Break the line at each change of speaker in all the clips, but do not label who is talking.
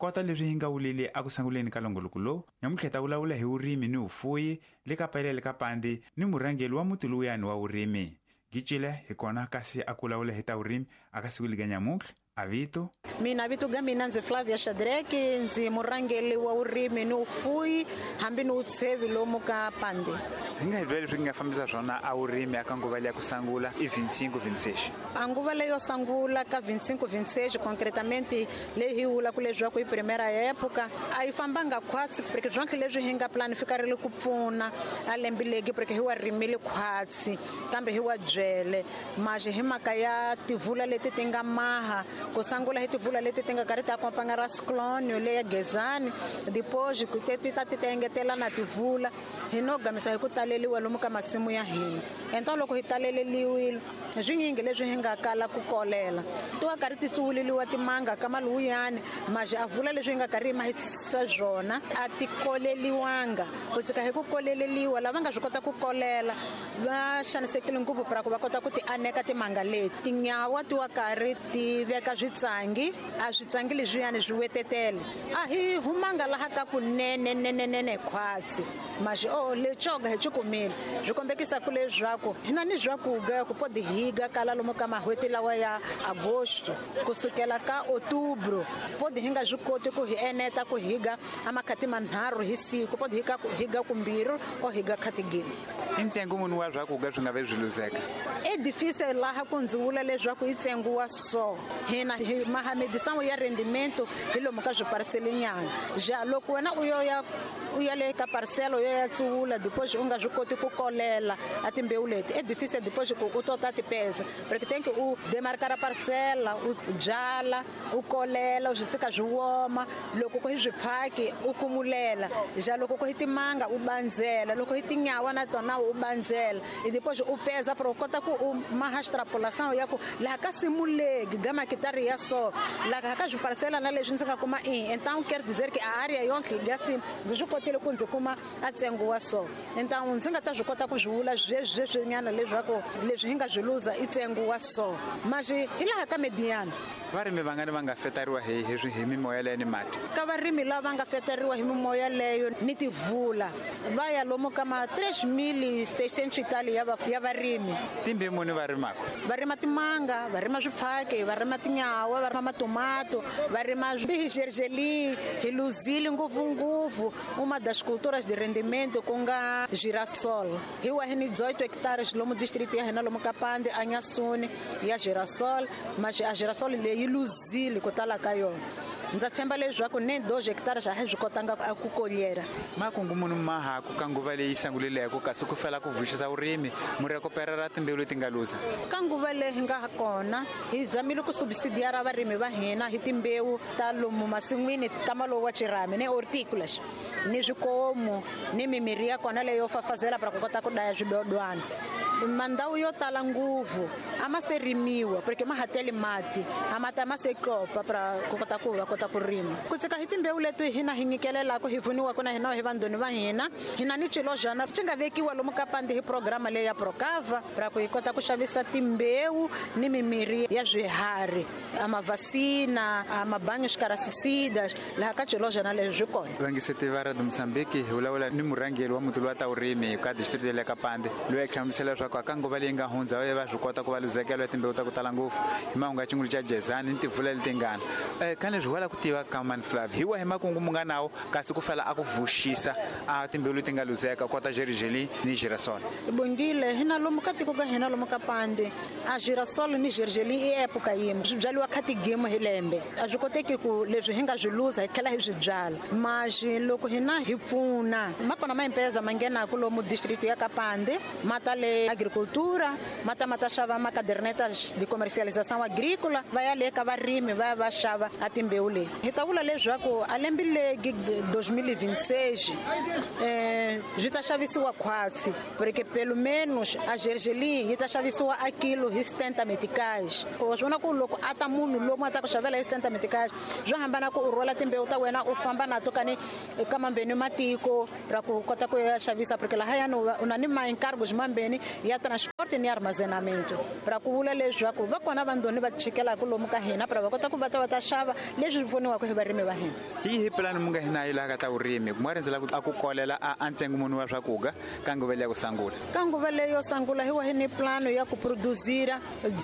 kota leswi hi nga wulile aku sanguleni ka longoloko lowu nyamutlha ta vulavula hi vurimi ni vufuwi le ka Pelele ka Pande ni murhangeli wa muti luyani wa vurimi Gicile hi kona kasi aku vulavula hi ta vurimi aka siku liga nyamutlha avito
mina vito ga mina ndzi Flavia Shadrack ndzi murhangeli wa vurimi ni vufuwi hambi ni utshevi lomu ka Pande.
Hi nga hi byela leswi nga fambisa swona a vurimi aka nguva leya ku sangula i 25-26
a nguva leyo sangula ka 25-26 concretamente leyi hi vula ku leswaku hi primera época a yi fambanga khwatsi porque zonke leswi hi nga planifikarile ku pfuna a lembi legi porque hi wa rimile khwatsi kambe hi wa byele maje hi mhaka ya tivula leti ti nga maha ku sangula hi tivula leti ti nga karhi ta kompanga ra cyclone leya Gezani depois ku ti engetela na tivula hi no gamisa hi ku taleliwa lomu ka masimu ya hina enta loko hi taleleliwile swinyingi leswi hi nga kala ku kolela to va karhi ti tsuwuleliwa timanga ka maluyani maje avula leswi hi nga karhi mahisisa zwona a ti koleliwanga ku tsika hi ku koleleliwa lava nga swi kota ku kolela va xanisekile ngopfu para ku va kota ku ti aneka timanga leti tinyawa ti wa karhi ti veka switsangi a switsangi leswiyani swi wetetele a hi humanga laha ka ku nene khwatsi maje le choga hi chikumile swi kombekisa ku leswaku hina ni swakuga ku pode higa kala lomu ka mahweti lawa ya agosto kusukela ka outubro pode hinga swi koti ku hi eneta ku higa amakhati manharhu hi siku pode higa kumbirhi o higa khatigini
intsengo munhu wa swakuga swi nga ve zwiluzeka
e difícil laha ku ndzivula leswaku yi tsengiwa so hina mahamedisango ya rendimento hi lomu ka swipariselinyana ja loko wena u ya le ka parcela ya tsuwula depois u nga swi koti ku kolela a timbewu leti e difícil depois ku u tota ti pesa porque tem que u demarcar a parcela u byala u kolela u swi tsika swi woma loko ku hi swi pfaki u kumulela ja loko ku hi timanga u bandzela loko hi tinyawa na tona u bandzela e depois u pesa para u kota ku u maha extrapolação ya ku laha ka simulegi gama kitari ya so laha ka swiparcela na leswi ndzi nga kuma então quer dizer que a área yonke gasi ndzi swi kotile ku ndzi kuma a tsengo wa so então ndzi nga ta swi kota ku swi vula sweswinyana leswaku leswi hi nga swi luza i tsengo wa so maji hi laha ka mediana
varimi vangani va nga fetariwa hi mimoya leyo ni mati
ka varimi lava nga fetariwa hi mimoya leyo ni tivula va ya lomu ka ma 3600 itali ya varimi
timbe muni va rimaka
va rima timanga va rima swifaki va rima tinyawa va rima matomato va rima gergelim hi luzile ngopfungopfu uma das culturas de rendimento ku nga girassol hi wa hi ni 18 hectares lomu distrito ya hina lomu ka Pande a Nyasuni ya girassol mas a girassol leyi luzile ku tala ka yona ndza tshemba leswaku ne 2 hectares a hi swi kotanga ku kolyera
makungu munhu maha ku ka nguva leyi sanguleleke kasi ku fela ku vuxisa vurimi muri recuperera timbewu leti nga luza
ka nguva leyi nga kona hi zamile ku subsidiara varimi va hina hi timbewu ta lomu masin'wini ta malowo wa Chirami ne horticulture ni swikomu ni mimiri ya kona leyo fafazela para ku kota ku daya swidodwana mandhawu yo tala nguvu ama se rimiwa porque ma hatele mati amata ma se klopa para ku kota ku rima ku tsika hi timbewu leti hina hi nyikelela ku hi vuniwa ku na hina hi vandhoni va hina ni chilojana swi nga vekiwa lomu ka Pande hi programa leyi ya Procava para ku hi kota ku xavisa timbewu ni mimiri ya swiharhi amavasina amabanyo xikarasisidas laha ka chilojana leswi kona
vangiseti va Radio Mozambique hi vulavula ni murhangeli wa muti wa ta urimi ka district ya le ka Pande loyi a hlamusela leswaku aka nguva leyi nga hundza va swi kota ku va luzekela timbewu ta ku tala ngopfu hi mahungu ya xingulu xa Gezani ni tivula leti ngana kani leswi wala ku tiva ka Man Flavia hi wa hi makungu mu nga nawo kasi ku fela a ku vuxisa a timbewu leti nga luzeka kota gergelim ni girassol
bongile hina lomu ka tiko ka hina lomu ka Pande a girassol ni gergelim i epoca yimwe swi byaliwa khatigimo hi lembe a swi koteki ku leswi hi nga swi luza hi tlhela hi swi byala maji loko hina hi pfuna makona ma impeza mangenaku lomu district ya ka Pande mata le agricultura mata xava macadernetas de comercialização agrícola vai ali ka varimi vai xava a timbewu leti hi ta vula leswaku a lembi legi 2026 ji ta xavisiwa khwatsi porque pelo menos a gergelim yi ta xavisiwa a kilo hi 70 meticais ku swona ku loko a ta munhu lomu a ta ku xavela hi 70 meticais swo hambana ku u rhwala timbewu ta wena u famba na to kani ka mambeni matiko para ku kota ku ya xavisa porque lahayani una ni ma encargos mambeni ya transporte ni armazenamento para ku vula leswaku va kona vandhoni va chikelaku lomu ka hina para va kota ku va ta xava leswi pfuniwaka hi varimi va hina.
Hi plan mu nga hina yi laha ka ta vurimi ku nga rindzela ku aku kolela a ntsengo munhu wa swakudya ka nguva leyi ya ku sangula.
Ka nguva leyi yo sangula hi wa hi ni plano ya ku produzira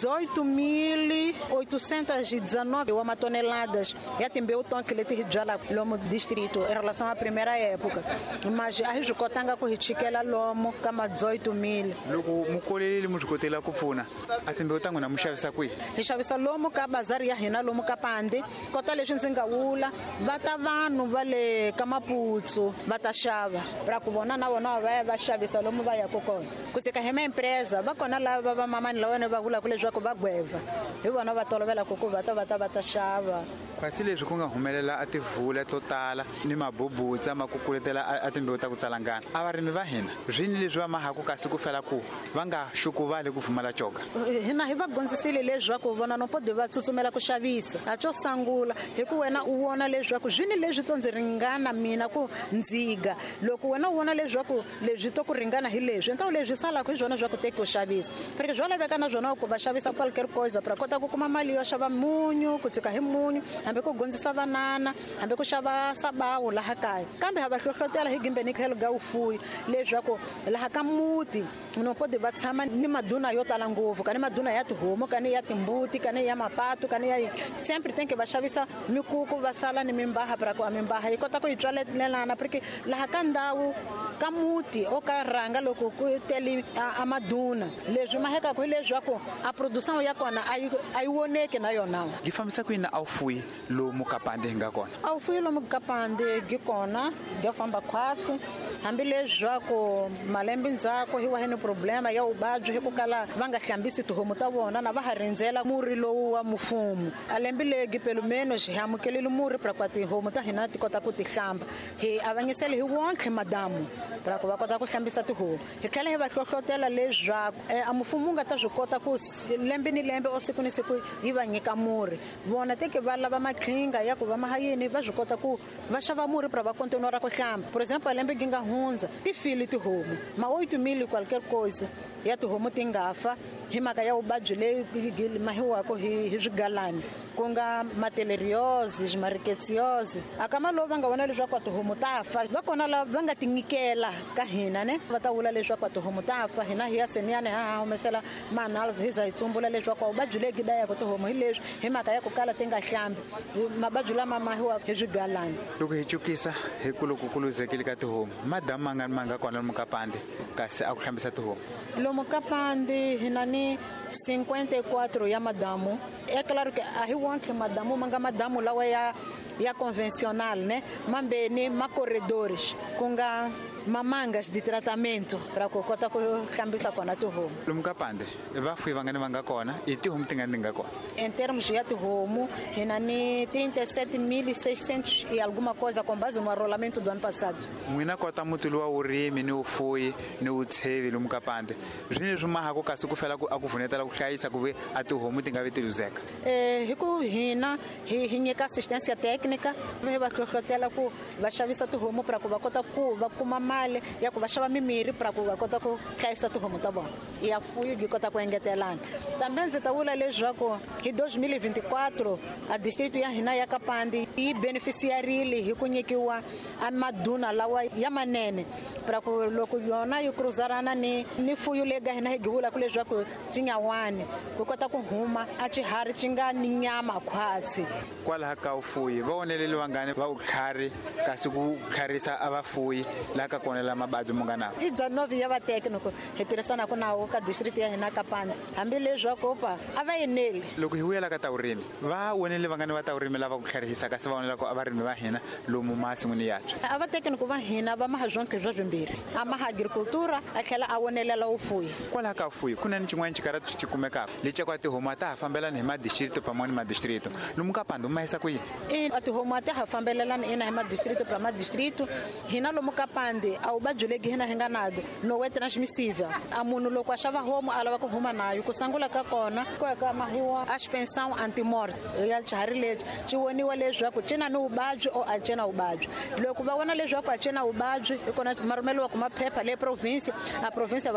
18.819 wa matoneladas ya timbewu tonke leti hi byalaka lomu distrito em relação à primeira época, mas a hi swi kotanga ku hi chikela lomu ka ma 18,000.
Loko mu kolelile mu swi kotela ku pfuna a timbewu ta n'wina mu xavisa kwihi?
Hi xavisa lomu ka bazari ya hina lomu ka Pande, kota leswi ndzi nga vula va ta vanhu va le ka Maputsu va ta xava para ku vona na vona va ya va xavisa lomu va yaka kona. Ku tsika hi empresa va kona lava va mamani lava va vulaka leswaku va gweva hi vona va tolovela ku va ta xava.
Kwatsi leswi ku nga humelela a tivula to tala ni mabubutsa ma kukuletela a timbewu ta ku tsalangana a varimi va hina zwini leswi va mahaku kasi ku fela ku va nga xukuvali ku pfumala coka?
Hina hi va gondzisile leswaku vona no pode va tsutsumela ku xavisa a co sangula hi ku wena u vona leswaku zwini leswi to ndzi ringana mina ku ndziga loko wena u vona leswaku leswi to ku ringana hi leswi entawu leswi salaka hi zwona swa ku teki u xavisa porque swo laveka na zwona ku va xavisa qualquer coisa para kota ku kuma mali yo xava munyu ku tsika hi munyu hambi ku gondzisa vanana hambi ku xava sabawu laha kaya kambe ha va hlohlotela hi gimbeni khelo ga ufuyi leswaku laha ka muti no pode va tshama ni maduna yo tala ngopfu kani maduna ya tihomu kani ya timbuti kani ya mapatu kani ya sempre tem que va xavisa mikuku va sala ni mimbaha para ku a mimbaha yi kota ku yi tswalelana porque laha ka ndhawu ka muti o ka rhanga loko ku tele a maduna leswi ma heka ku leswaku a produção ya kona a yi voneki na yona.
Gi fambisa ku yini a ufuyi lomu ka Pande hi nga kona?
A ufuyi lomu ka Pande gi kona gi famba khwatsi hambi leswaku malembe ndzhaku hi wa ni problema ya ubabyi hi ku kala va nga hlambisi tihomu ta vona na va ha rindzela muri lowu wa mufumo a lembe legi pelumeno xi hamukelile muri para ku tihomu ta hina ti kota ku ti hlamba hi avanyisele hi wontlhe madamu para ku va kota ku hlambisa tihomu hi tlhela hi va hlohlotela leswaku a mufumo nga ta swi kota ku lembe ni lembe o siku ni siku yi va nyika muri vona teke va lava maklinga ya ku va mahayini va swi kota ku va xava muri para va kontinua ku hlamba por exemplo a lembe gi nga hundza ti fili tihomu ma 8,000 qualquer coisa ya tihomu ti nga fa hi mhaka ya vuvabyi leyi mahiwaka hi swigalani ku nga mateleriose mariketsiosi akama lowu va nga vona leswaku a tihomu ta fa va kona lava va nga tinyikela ka hina ne va ta vula leswaku a tihomu ta fa hina hi ya seniyani ha humesela ma-analysis hi za hi tsumbula leswaku a vuvabyi leyi dlayaka tihomu hi leswi hi mhaka ya ku kala ti nga hlambi mavabyi lama mahiwaka hi swigalani.
Loko hi cukisa hi ku loko ku luzekile ka tihomu madamu ma nga kona lomu ka Pande kasi a ku hlambisa tihomu?
Lomu ka Pande hi na ni 54 ya madamu é claro que a wontlhe madamu manga madamu lawa ya convencional né mambeni ma corredores ku nga mamangas de tratamento para ku kota ku hlambisa kona tihomu.
Lomu ka Pande vafuyi vangani va nga kona i tihomu ti nga kona?
Em termos ya tihomu hi na ni 37.600 e alguma coisa com base no arrolamento do ano passado.
N'wina kota muti luwa vurimi ni ufuyi ni utshevi lomu ka Pande zwini leswi mahaka kasi ku fela a ku vunetela ku hlayisa ku ve a tihomu ti nga vi ti luzeka?
Hi ku hina hi nyika assistência técnica hi va hlohlotela ku va xavisa tihomu para ku va kota ku va kuma mali ya ku va xava mimirhi para ku va kota ku hlayisa tihomu ta vona ya fuyi gi kota ku engetelana. Tambe ndzi ta vula leswaku hi 2024 a distrito ya hina ya ka Pande yi beneficiarile hi ku nyikiwa a maduna lawa ya manene para ku loko yona yi cruzarana ni fuyu lega hina hi givula ku leswaku tinyawani ku kota ku huma a chihari chi nga ni nyama khwatsi.
Kwalaha ka ufuyi va voneleli vangani va utlhari kasi ku tlharisa a vafuyi laha ka kona la mabadzi mu nga nawo?
I 19 ya vatekniko hi tirhisanaka nawo ka district ya hina ka Pande hambi leswaku a va eneli.
Loko hi vuyela ka ta vurimi va vonele vangani va ta vurimi lava ku tlharihisa kasi va vonela ku a varimi va hina lomu masin'wini yatwe?
A vatekniko va hina va maha zwonke bya swimbirhi a maha agricultura a tlhela a vonelela ufuyi.
Kwalaha ka ufuyi ku na ni xin'wana xikarati xi kumekaka lexi kwa tihomu a ta ha fambelani hi madistrito pamwe ni madistrito lomu ka Pande u mahisa ku yini?
A tihomu a ta ha fambelelana ina hi madistrito para madistrito hina lomu ka Pande a vuvabyi legi hina hi nga nago no wet transmissível a munhu loko a xava homu a lava ku huma nayo ku sangula ka kona ku ka mahiwa a xipensão antimorte ya xiharhi lexi xi voniwa leswaku cina ni vuvabyi o a cina vuvabyi loko va vona leswaku a cina vuvabyi hi kona ma rhumeliwa ku maphepha le province a province va kota ku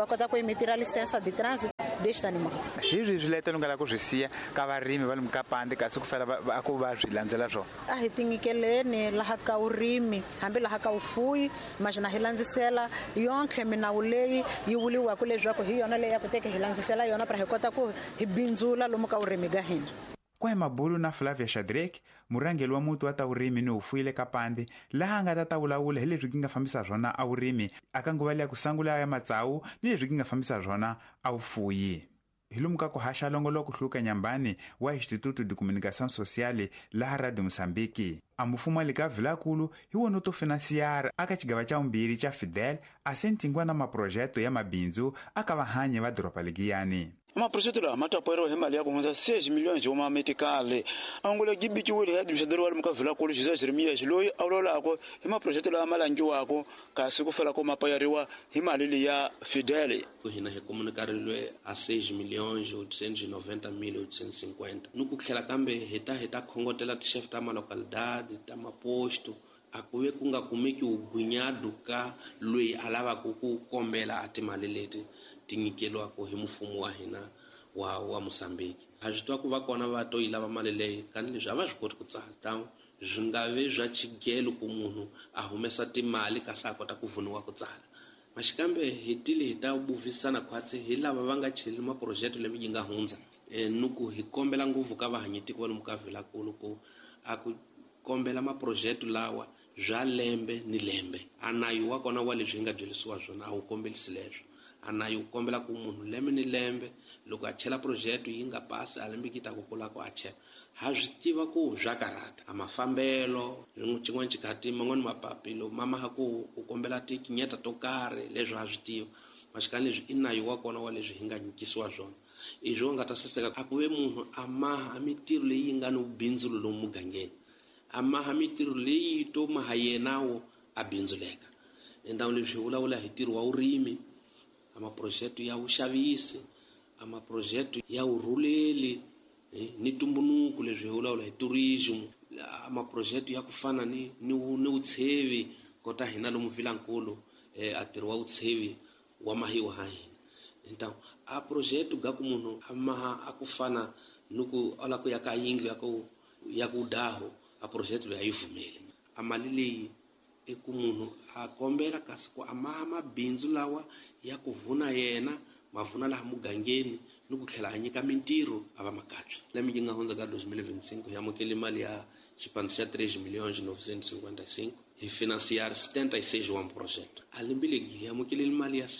emitir a licença de trânsito deste animal.
Hi swiletelo nga la ku swi siya ka varimi va le Mukapande kasi ku fela aku va swi landzela swona?
A hi tinyikeleni laha ka urimi hambi laha ka ufuyi mas na hi landzisela yonke minawu leyi yi vuliwaka leswaku hi yona leyi ya kuteke hi landzisela yona para hi kota ku hi bindzula lomu ka urimi ga hina.
Kwa Mabulu na Flavia Shadrack, murhangeri wa muti wa ta urimi ni ufuyi le Kapande, laha a nga ta vulavula hi leswi ki nga fambisa swona a urimi aka nguva leya ku sangula ya matsawu ni leswi ki nga fambisa swona a ufuyi. Hi lomu ka ku haxa longoloko hluka Nyambani wa Instituto de Comunicação Social laha Radio Moçambique. A mufumali ka Vilakulu hi wona to financiar aka xigava xa umbiri xa Fidel a sentingwa na maprojeto ya mabindzu aka vahanyi va doropa legiyani.
Maprojeto la matapoero he mali ya kuanza 6 milhões uma meticale angula gibi chiwele hadi mshadoro wale mkavila kulu José Jeremias loyi awlola ko he maprojeto la malangi wako kasi kufela ko mapayariwa he mali ya Fidel
hina he komunikarilwe a 6.890.850 nukukhela kambe heta khongotela ti chef ta malocalidade ta maposto akuve ku nga kumeki ugwinyadu ka loyi alava ku kombela atimali leti tinyikeliwa ko hi mfumo wa hina wa Moçambique. A swi twa ku va kona va to yi lava mali leyi kani leswi a va swi koti ku tsala tawu swi nga ve swa chigelo ku munhu a humesa timali kasi a kota ku vuniwa ku tsala maxikambe hi tile hi ta buvisana khwatsi hi lava va nga cheli maprojekto leyi yi nga hundza nuku hi kombela nguvu ka vahanyetiko va lomu ka Vilakulu ku a ku kombela maprojekto lawa bya lembe ni lembe anayi wa kona wa leswi hi nga byelisiwa swona a wu kombelisi leswo anayi u kombela ku munhu lembe ni lembe loko a chela project yi nga pasi a lembe kita ku kula ko a chela ha swi tiva ku bya karata a mafambelo xin'wana xikati man'wana mapapilo mama ha ku kombela tikinyeta to karhi leswi ha swi tiva maxikani leswi i nayi wa kona wa leswi hi nga nyikisiwa swona i zwo nga ta saseka a ku ve munhu a maha mitirho leyi nga ni ubindzulo lomu mugangeni a maha mitirho leyi to maha yenawo a bindzuleka endhawu leswi hi vulavula hi ntirho wa urimi amaprojekto ya uxavisi amaprojekto ya urhuleli ni tumbunuku leswi hi vulavula hi tourism amaprojekto ya ku fana ni utshevi kota hina lomu Vilankulu a ntirho wa utshevi wa mahiwa ha hina então a project ga ku munhu amaha akufana nuku ala ku yaka yindlu ya ku daho a project ya yivumeli amali leyi eku munhu a kombela kasi ku amaha mabindzu lawa ya kuvuna yena mavuna laha mugangeni nuku tlhela a nyika mintirho ava makatwi lami yi nga hundza ka 2025 hi amukele mali ya xipano xa 3.955 hi financiar 76 wa projeto alimbilegi hi amukele mali ya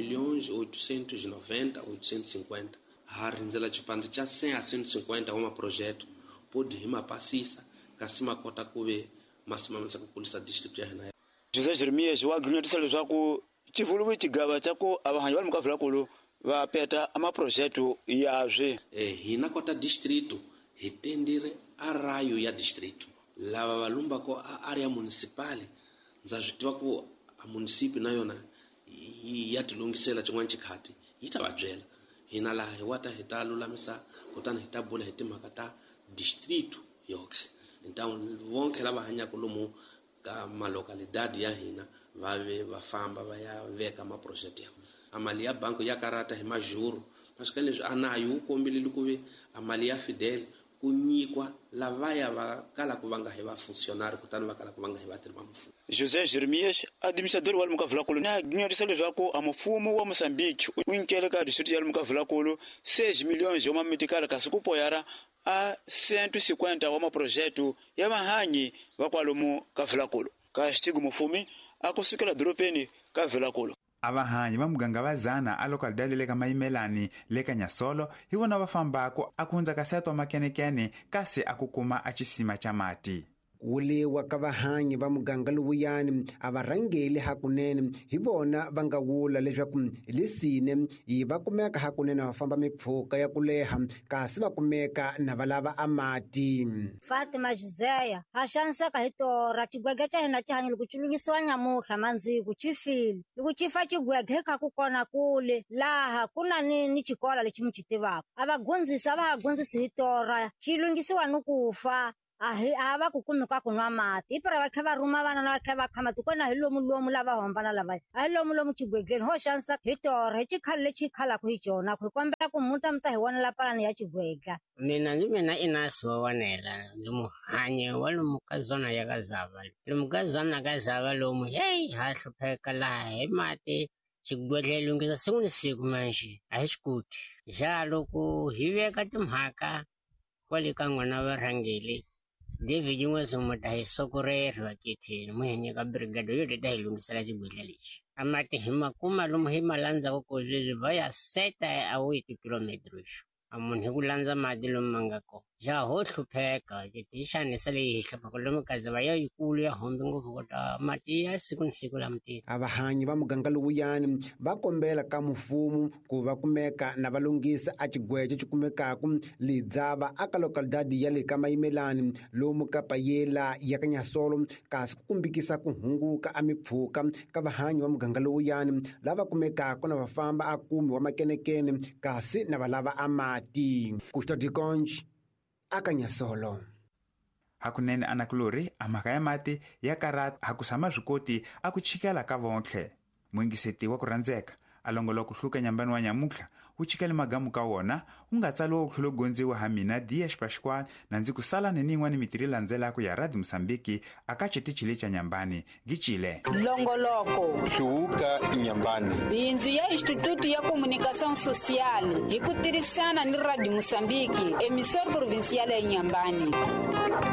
6.890.850 ha rindzela xipano xa 150 wa projeto podi hi mapasisa kasi makota ku ve masumamisa ku kulisa district ya hina.
José Jeremias wa gwinyatisa leswaku chivuluwe chigava chako abahanyi bali mukavilakulu va peta amaprojekto yazwe
hina kota district hi tendere a rayo ya district lava valumba ko area municipal ndza swi tiva ku a municipio na yona ya tilungisela xin'wana xikhati yi ta va byela hina laha hi wata hi ta lulamisa kutani hi ta bula hi timhaka ta district yoxe então vonke lava hanyaka lomu ka malocalidade ya hina va famba va ya veka maprojekto yavo amali ya banco ya karata hi majuru masikani leswi anayi wu kombeleli ku ve amali ya Fidel ku nyikwa lavaya va kala ku vanga hi va funcionário kutani va kala ku vanga hi vatirhi va mfumo.
José Jeremias administrador wa Mukavulakulu na gwinyatisa leswaku a mfumo wa Moçambique u nyikele ka district ya Mukavulakulu 6 milhões wa meticais kasi ku poyara a 150 wa maprojekto ya vahanyi va kwalomu ka Vilakulu ka Stigo Mufumi akusukela doropeni ka Vilakulu.
Abahanyi va muganga va zana a localidade le ka Mayimelani le ka Nyasolo hi vona va fambako a ku hundza ka seto wa makenekene kasi a ku kuma a xisima xa mati.
Wuliwa ka vahanyi va muganga lowuyani a va rhangeli hakunene hi vona va nga wula leswaku lisine yi va kumeka hakunene va famba mipfhuka ya ku leha kasi va kumeka na valava a mati.
Fatima Juzeya ha xaniseka hi tora xigwege xa hina xi hanya loko xi lunghisiwa nyamuhla mandziku xi file loko xi fa xigwege hi kha ku kona kule laha ku na ni xikola lexi mi xi tivaka a va gundzisi a va ha gundzisi hi tora xi lunghisiwa ni ku fa ava kukumika kunwa mati ipera va kha va ruma vana na va kha va khama tikona hi lomu lava hombana lavaya a hi lomu xigwegeni ho xanisa hi tora hi xikhale lexi khalaka hi xona ku hi kombela ku muta hi wonela palani ya xigwega.
Mina Inasi wa Wanela ndzi muhanyi wa lomu ka zona ya ka Zava. Lomu ka zona ka Zava lomu ha hlupheka laha hi mati xigwedle lunghisa siku ni siku manje a hi swi koti. Loko hi veka timhaka kwale ka n'wana varhangeli David N'wazuma ta hi sokoreri va kithini muhenyi ka brigade yo ta hi lungisela xigwedle lexi. A mati hi makuma lomu hi ma landzaka ko leswi va ya seta away ti-kilometers. A munhu hi ku landza mati lomu ma nga kona ho hlupheka hi xanisa leyi hi hluphaka lomu ka Zava ya yikulu ya hombi ngopfu kota mati ya siku ni siku la mutini.
Abahanyi va muganga lowuyani va kombela ka mfumo ku va kumeka na valunghisa a xigweja xi kumekaku Lidzava aka lokalidadi ya le ka Mayimelani lomu ka payela ya ka Nyasolo kasi ku kumbikisa ku hunguka a mipfuka ka vahanyi va muganga lowuyani lava kumekaku na vafamba a kumi wa makenekene kasi na valava a mati. Kustadi Konji aka Nyasolo.
Hakunene anakulori amhaka ya mati ya karata hakusama zwikoti aku chikela ka vontlhe. Mwingiseti wa ku rhandzeka alongolola ku hluka nyambani wa nyamutlha wu chikele magamu ka wona u nga tsaliwa u tlhelo gondziwa ha mina DS Pascual na ndzi ku sala ni yin'wana mitiri landzelaka ya Radio Msambiki aka chitichile cha nyambani gicile
longoloko
hluka nyambani
bindzu ya Instituto ya Comunicação Social hi ku tirhisana ni Radio Msambiki emisora provincial ya Nyambani.